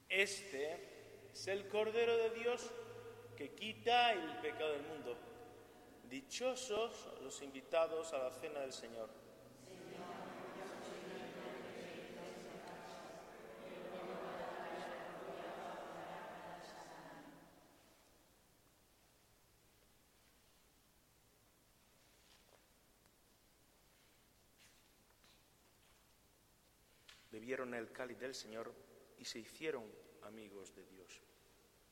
Este es el Cordero de Dios que quita el pecado del mundo. Dichosos los invitados a la cena del Señor. Bebieron el cáliz del Señor y se hicieron amigos de Dios.